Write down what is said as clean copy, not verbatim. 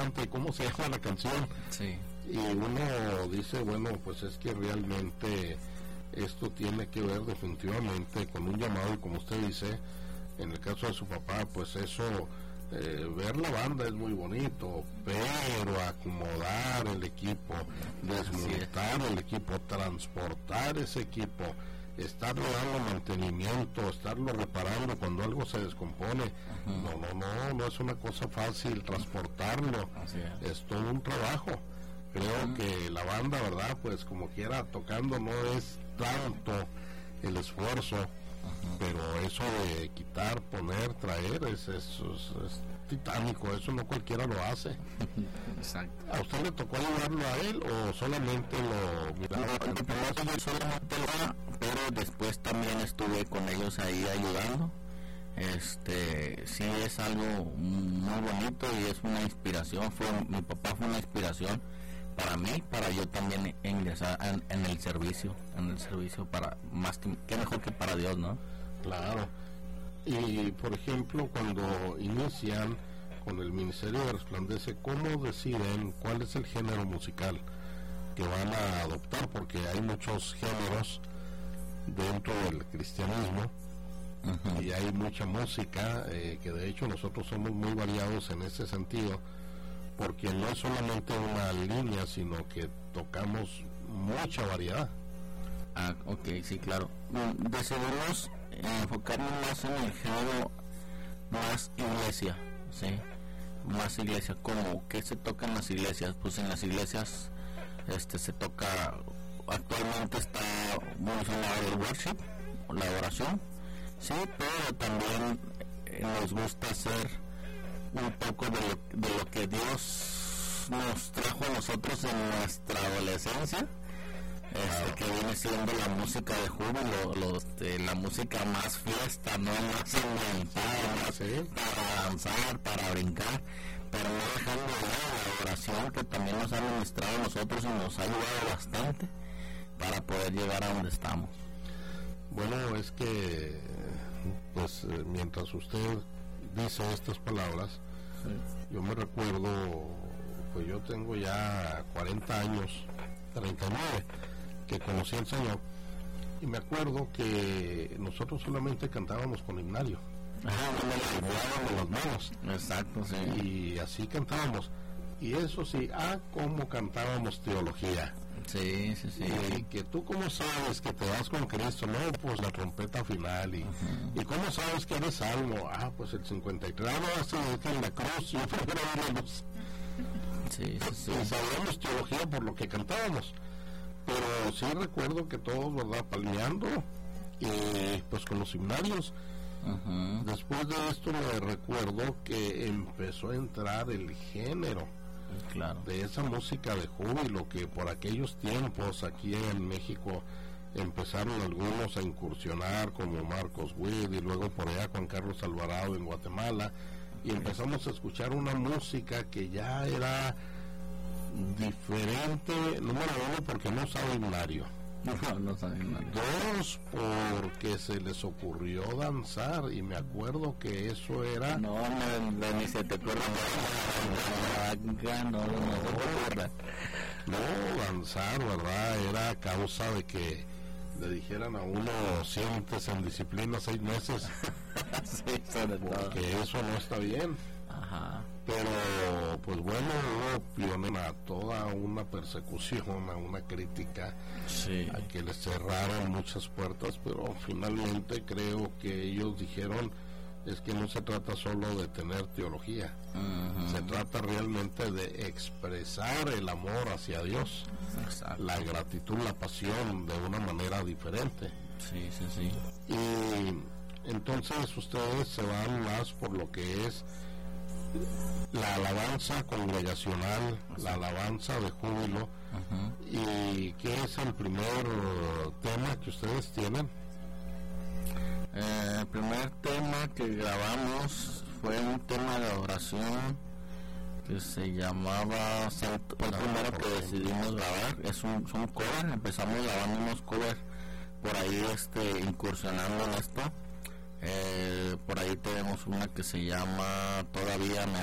canta y cómo se llama la canción. Sí. Y uno dice, bueno, pues es que realmente esto tiene que ver definitivamente con un llamado, y como usted dice, en el caso de su papá, pues eso, ver la banda es muy bonito, pero acomodar el equipo, desmontar el equipo, transportar ese equipo, estarle dando mantenimiento, estarlo reparando cuando algo se descompone, no es una cosa fácil transportarlo, es todo un trabajo. Creo que la banda, ¿verdad? Pues como quiera, tocando no es tanto el esfuerzo, pero eso de quitar, poner, traer, es titánico, eso no cualquiera lo hace. Exacto. ¿A usted le tocó ayudarlo a él o solamente lo miraba? No, yo solamente lo, pero después también estuve con ellos ahí ayudando. Sí, es algo muy bonito y es una inspiración. Mi papá fue una inspiración para mí, para yo también ingresar en el servicio, para más que mejor que para Dios, ¿no? Claro. Y por ejemplo, cuando inician con el Ministerio de Resplandece, ¿cómo deciden cuál es el género musical que van a adoptar? Porque hay muchos géneros dentro del cristianismo y hay mucha música, que de hecho nosotros somos muy variados en ese sentido, porque no es solamente una línea, sino que tocamos mucha variedad. Ah, ok, sí, claro. Decidimos enfocarnos más en el género más iglesia, ¿sí? Más iglesia, como que se toca en las iglesias. Pues en las iglesias se toca, actualmente está muy sonado el worship, la adoración, sí, pero también nos gusta hacer un poco de lo que Dios nos trajo a nosotros en nuestra adolescencia, que viene siendo la música de júbilo, la música más fiesta, no más inventada, para danzar, para brincar, pero no dejando de lado la adoración, que también nos ha ministrado a nosotros y nos ha ayudado bastante para poder llegar a donde estamos. Bueno, es que pues mientras usted dice estas palabras, yo me recuerdo, pues yo tengo ya 40 años, 39, que conocí al Señor, y me acuerdo que nosotros solamente cantábamos con himnario, con las manos. Exacto, sí. Y así cantábamos, y eso sí, cómo cantábamos teología. Sí. Y que tú cómo sabes que te vas con Cristo, no, pues la trompeta final, y cómo sabes que eres salvo, pues el 53, así en la cruz, yo primero vi la luz. Sí. Y sabíamos teología por lo que cantábamos, pero sí recuerdo que todos, ¿verdad?, palmeando, pues con los himnarios. Después de esto me recuerdo que empezó a entrar el género, claro, de esa música de júbilo, que por aquellos tiempos aquí en México empezaron algunos a incursionar, como Marcos Witt, y luego por allá Juan Carlos Alvarado en Guatemala, y empezamos a escuchar una música que ya era diferente, número uno, porque no usaba himnario. No saben nada. Dos, porque se les ocurrió danzar, y me acuerdo que eso era... No, ni se te acuerda. No, danzar, ¿verdad? Era causa de que le dijeran a uno, siéntese en disciplina 6 meses. Sí, sobre todo. Porque eso no está bien. Pero, pues bueno, hubo pionera, toda una persecución, una crítica, a que les cerraron muchas puertas, pero finalmente creo que ellos dijeron, es que no se trata solo de tener teología, se trata realmente de expresar el amor hacia Dios, la gratitud, la pasión de una manera diferente. Sí. Y entonces ustedes se van más por lo que es la alabanza congregacional, la alabanza de júbilo. ¿Y qué es el primer tema que ustedes tienen? El primer tema que grabamos fue un tema de adoración que se llamaba Santo. Fue el primero que decidimos grabar. Es un cover. Empezamos grabando unos covers por ahí, incursionando en esto. Por ahí tenemos una que se llama Todavía me